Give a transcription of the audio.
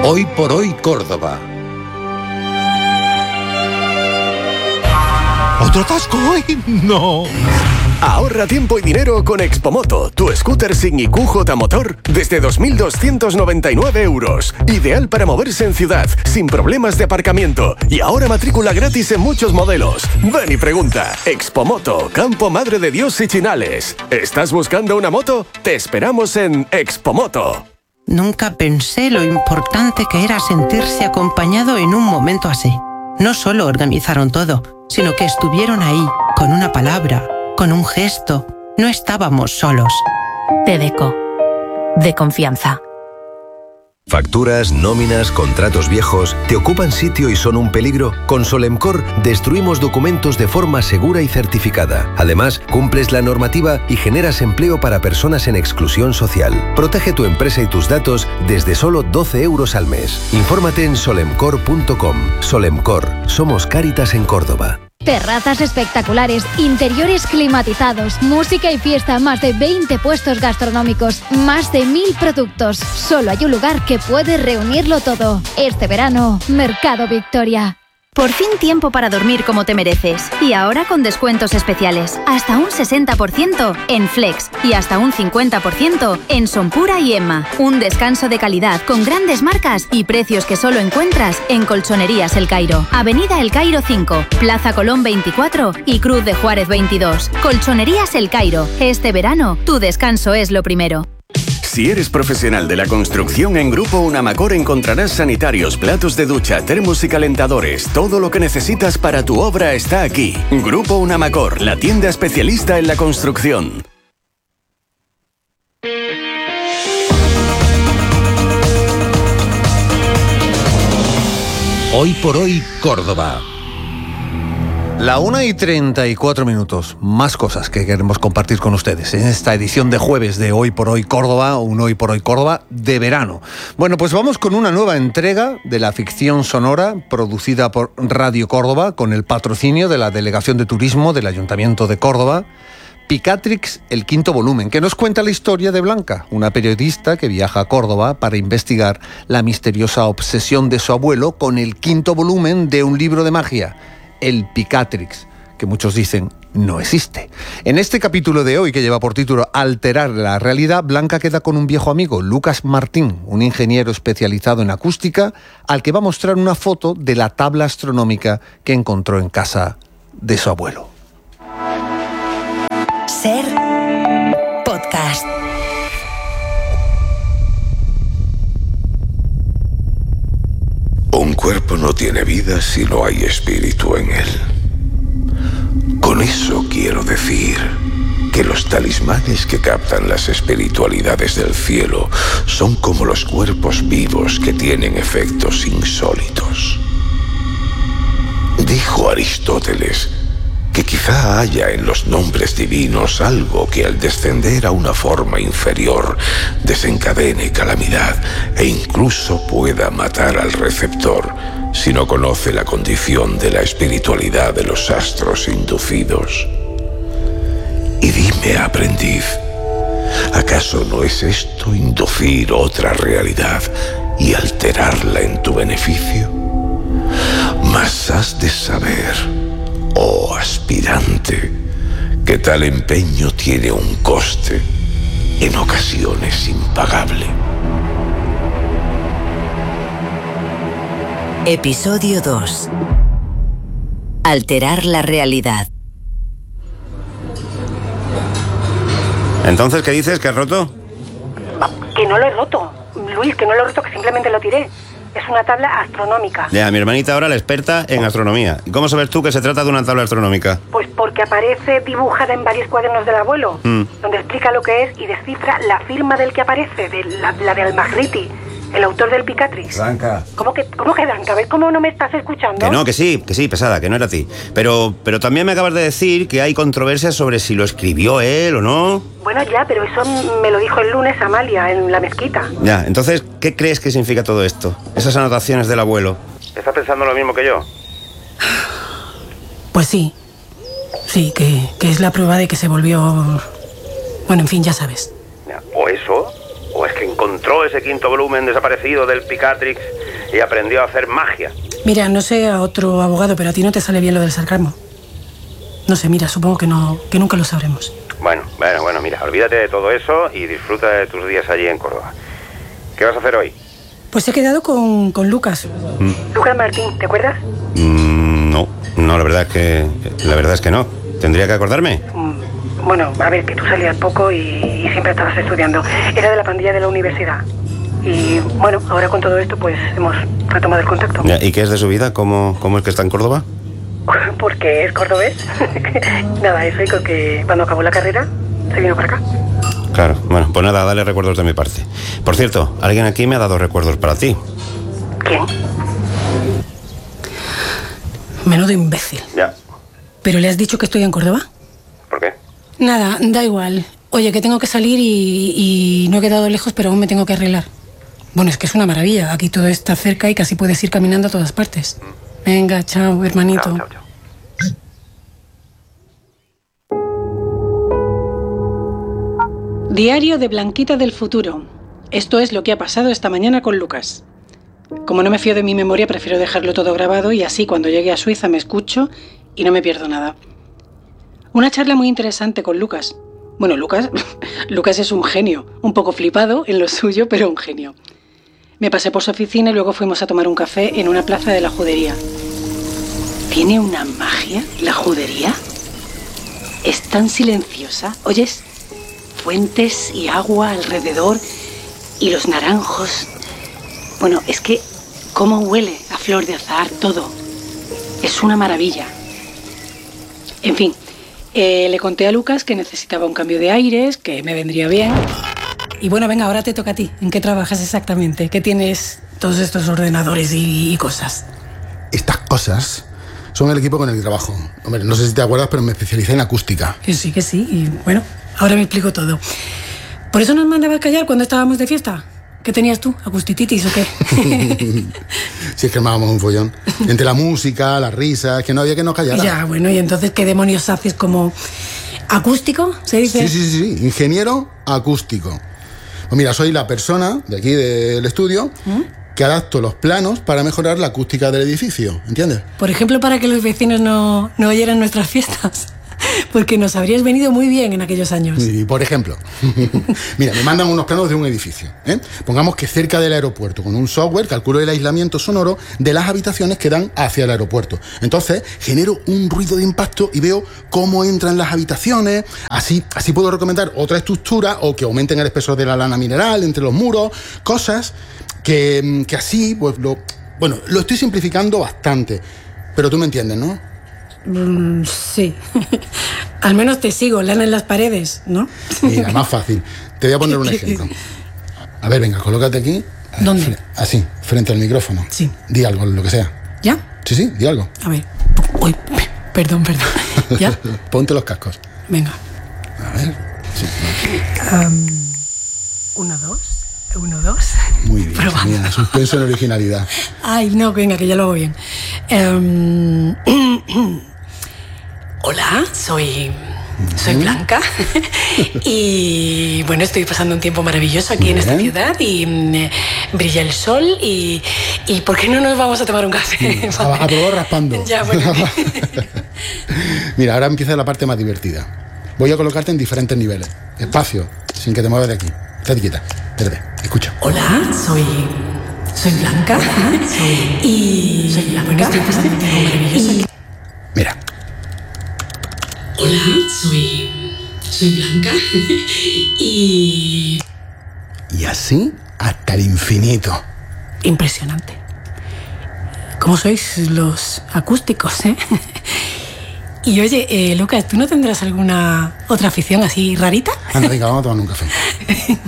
Hoy por hoy Córdoba. ¿Otro atasco hoy? ¡No! Ahorra tiempo y dinero con Expomoto, tu scooter sin IQ motor desde 2.299 euros. Ideal para moverse en ciudad, sin problemas de aparcamiento. Y ahora matrícula gratis en muchos modelos. Ven y pregunta. Expomoto, Campo Madre de Dios y Chinales. ¿Estás buscando una moto? Te esperamos en Expomoto. Nunca pensé lo importante que era sentirse acompañado en un momento así. No solo organizaron todo, sino que estuvieron ahí, con una palabra, con un gesto. No estábamos solos. Tedeco, de confianza. Facturas, nóminas, contratos viejos, ¿te ocupan sitio y son un peligro? Con Solemcor destruimos documentos de forma segura y certificada. Además, cumples la normativa y generas empleo para personas en exclusión social. Protege tu empresa y tus datos desde solo 12 euros al mes. Infórmate en solemcor.com. Solemcor, somos Cáritas en Córdoba. Terrazas espectaculares, interiores climatizados, música y fiesta, más de 20 puestos gastronómicos, más de 1000 productos. Solo hay un lugar que puede reunirlo todo. Este verano, Mercado Victoria. Por fin tiempo para dormir como te mereces. Y ahora con descuentos especiales. Hasta un 60% en Flex y hasta un 50% en Sonpura y Emma. Un descanso de calidad con grandes marcas y precios que solo encuentras en Colchonerías El Cairo. Avenida El Cairo 5, Plaza Colón 24 y Cruz de Juárez 22. Colchonerías El Cairo. Este verano, tu descanso es lo primero. Si eres profesional de la construcción, en Grupo Unamacor encontrarás sanitarios, platos de ducha, termos y calentadores. Todo lo que necesitas para tu obra está aquí. Grupo Unamacor, la tienda especialista en la construcción. Hoy por hoy Córdoba. La 1:34. Más cosas que queremos compartir con ustedes en esta edición de jueves de Hoy por Hoy Córdoba, un Hoy por Hoy Córdoba de verano. Bueno, pues vamos con una nueva entrega de la ficción sonora producida por Radio Córdoba con el patrocinio de la Delegación de Turismo del Ayuntamiento de Córdoba. Picatrix, el 5º volumen, que nos cuenta la historia de Blanca, una periodista que viaja a Córdoba para investigar la misteriosa obsesión de su abuelo con el 5º volumen de un libro de magia, el Picatrix, que muchos dicen no existe. En este capítulo de hoy, que lleva por título Alterar la realidad, Blanca queda con un viejo amigo, Lucas Martín, un ingeniero especializado en acústica, al que va a mostrar una foto de la tabla astronómica que encontró en casa de su abuelo. Ser podcast. Un cuerpo no tiene vida si no hay espíritu en él. Con eso quiero decir que los talismanes que captan las espiritualidades del cielo son como los cuerpos vivos que tienen efectos insólitos. Dijo Aristóteles que quizá haya en los nombres divinos algo que al descender a una forma inferior desencadene calamidad e incluso pueda matar al receptor si no conoce la condición de la espiritualidad de los astros inducidos. Y dime, aprendiz, ¿acaso no es esto inducir otra realidad y alterarla en tu beneficio? Mas has de saber, oh aspirante, que tal empeño tiene un coste, en ocasiones impagable. Episodio 2. Alterar la realidad. Entonces, ¿qué dices? ¿Que has roto? Que no lo he roto, Luis, que no lo he roto, que simplemente lo tiré. Es una tabla astronómica. Ya, mi hermanita ahora la experta en astronomía. ¿Y cómo sabes tú que se trata de una tabla astronómica? Pues porque aparece dibujada en varios cuadernos del abuelo, donde explica lo que es y descifra la firma del que aparece, la de Al-Maghriti, el autor del Picatrix. Blanca. ¿Cómo que Blanca? ¿Ves cómo no me estás escuchando? Que no, que sí, pesada, que no era a ti. Pero también me acabas de decir que hay controversia sobre si lo escribió él o no. Bueno, ya, pero eso me lo dijo el lunes Amalia en la mezquita. Ya, entonces, ¿qué crees que significa todo esto? Esas anotaciones del abuelo. ¿Está pensando lo mismo que yo? Pues sí. Sí, que es la prueba de que se volvió... Bueno, en fin, ya sabes. O eso, o es que encontró encontró ese quinto volumen desaparecido del Picatrix y aprendió a hacer magia. Mira, no sé a otro abogado, pero a ti no te sale bien lo del sarcasmo. No sé, mira, supongo que nunca lo sabremos. Bueno, mira, olvídate de todo eso y disfruta de tus días allí en Córdoba. ¿Qué vas a hacer hoy? Pues he quedado con Lucas. Lucas Martín, ¿te acuerdas? No, la verdad es que no. ¿Tendría que acordarme? Bueno, a ver, que tú salías poco y siempre estabas estudiando. Era de la pandilla de la universidad. Y bueno, ahora con todo esto pues hemos retomado el contacto. ¿Y qué es de su vida? ¿Cómo es que está en Córdoba? Porque es cordobés. Nada, eso, y con que cuando acabó la carrera se vino para acá. Claro, bueno, pues nada, dale recuerdos de mi parte. Por cierto, alguien aquí me ha dado recuerdos para ti. ¿Quién? Menudo imbécil. Ya. ¿Pero le has dicho que estoy en Córdoba? ¿Por qué? Nada, da igual. Oye, que tengo que salir y no he quedado lejos, pero aún me tengo que arreglar. Bueno, es que es una maravilla. Aquí todo está cerca y casi puedes ir caminando a todas partes. Venga, chao, hermanito. Chao. Diario de Blanquita del futuro. Esto es lo que ha pasado esta mañana con Lucas. Como no me fío de mi memoria, prefiero dejarlo todo grabado y así cuando llegue a Suiza me escucho y no me pierdo nada. Una charla muy interesante con Lucas. Bueno, Lucas es un genio, un poco flipado en lo suyo, pero un genio. Me pasé por su oficina y luego fuimos a tomar un café en una plaza de la Judería. ¿Tiene una magia la Judería? Es tan silenciosa. ¿Oyes? Fuentes y agua alrededor y los naranjos. Bueno, es que cómo huele a flor de azahar todo. Es una maravilla. En fin, le conté a Lucas que necesitaba un cambio de aires, que me vendría bien. Y bueno, venga, ahora te toca a ti. ¿En qué trabajas exactamente? ¿Qué tienes todos estos ordenadores y cosas? Estas cosas son el equipo con el que trabajo. Hombre, no sé si te acuerdas, pero me especialicé en acústica. Que sí. Y bueno, ahora me explico todo. ¿Por eso nos mandabas callar cuando estábamos de fiesta? ¿Qué tenías tú? ¿Acustititis o qué? Si es que armábamos un follón. Entre la música, las risas, que no había que nos callara. Ya, bueno, ¿y entonces qué demonios haces? ¿Como acústico? ¿Se dice? Sí. Ingeniero acústico. Pues mira, soy la persona de aquí del estudio que adapto los planos para mejorar la acústica del edificio, ¿entiendes? Por ejemplo, para que los vecinos no oyeran nuestras fiestas. Porque nos habrías venido muy bien en aquellos años. Y por ejemplo, mira, me mandan unos planos de un edificio, ¿eh? Pongamos que cerca del aeropuerto, con un software calculo el aislamiento sonoro de las habitaciones que dan hacia el aeropuerto. Entonces, genero un ruido de impacto y veo cómo entran las habitaciones. Así puedo recomendar otra estructura o que aumenten el espesor de la lana mineral entre los muros, cosas que así, pues lo estoy simplificando bastante. Pero tú me entiendes, ¿no? Sí. Al menos te sigo, lana en las paredes, ¿no? Mira, más fácil. Te voy a poner un ejemplo. A ver, venga, colócate aquí. ¿Dónde? Así, frente al micrófono. Sí. Di algo, lo que sea. ¿Ya? Sí, di algo. A ver. Uy, perdón. ¿Ya? Ponte los cascos. Venga. A ver. Sí. 1, 2. 1, 2. Muy bien. Mira, suspenso en originalidad. Ay, no, venga, que ya lo hago bien. Hola, soy Blanca y bueno, estoy pasando un tiempo maravilloso aquí en esta ciudad y brilla el sol y ¿por qué no nos vamos a tomar un café? A probar raspando. Ya, bueno. Mira, ahora empieza la parte más divertida. Voy a colocarte en diferentes niveles. Despacio, sin que te muevas de aquí. Estate quieta. Espérate, escucha. Hola, soy Blanca y bueno, estoy pasando un tiempo maravilloso. Mira. Hola, soy Blanca y así hasta el infinito. Impresionante. ¿Cómo sois los acústicos, eh? Y oye, Lucas, ¿tú no tendrás alguna otra afición así rarita? Anda, venga, vamos a tomar un café.